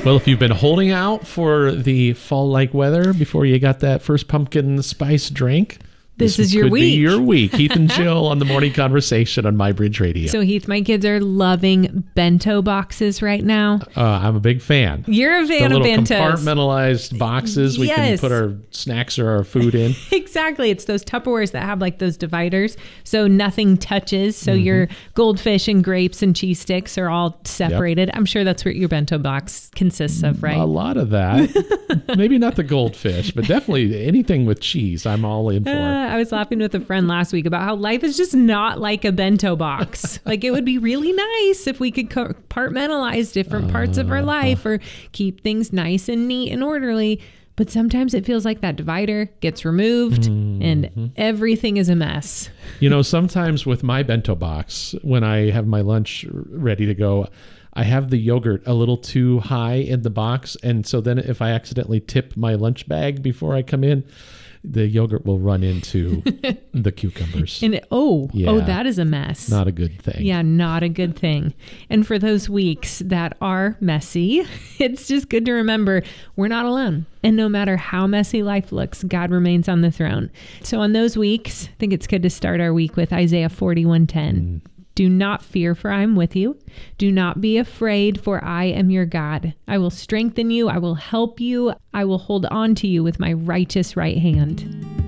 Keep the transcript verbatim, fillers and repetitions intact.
Well, if you've been holding out for the fall-like weather before you got that first pumpkin spice drink, This, this is your could week. be your week. Heath and Jill on the Morning Conversation on MyBridge Radio. So Heath, my kids are loving bento boxes right now. Uh, I'm a big fan. You're a fan the of little bentos. compartmentalized boxes we can Yes. put our snacks or our food in. Exactly. It's those Tupperwares that have like those dividers so nothing touches. So Mm-hmm. your goldfish and grapes and cheese sticks are all separated. I'm sure that's what your bento box consists of, right? A lot of that. Maybe not the goldfish, but definitely anything with cheese I'm all in for. Uh, I was laughing with a friend last week about how life is just not like a bento box. Like it would be really nice if we could compartmentalize different parts of our life or keep things nice and neat and orderly. But sometimes it feels like that divider gets removed Mm-hmm. and everything is a mess. You know, sometimes with my bento box, when I have my lunch ready to go, I have the yogurt a little too high in the box. And so then if I accidentally tip my lunch bag before I come in, the yogurt will run into the cucumbers. And it, oh, Yeah. oh, that is a mess. Not a good thing. Yeah, not a good thing. And for those weeks that are messy, it's just good to remember we're not alone. And no matter how messy life looks, God remains on the throne. So on those weeks, I think it's good to start our week with Isaiah forty-one ten. Mm. Do not fear, for I am with you. Do not be afraid, for I am your God. I will strengthen you. I will help you. I will hold on to you with my righteous right hand.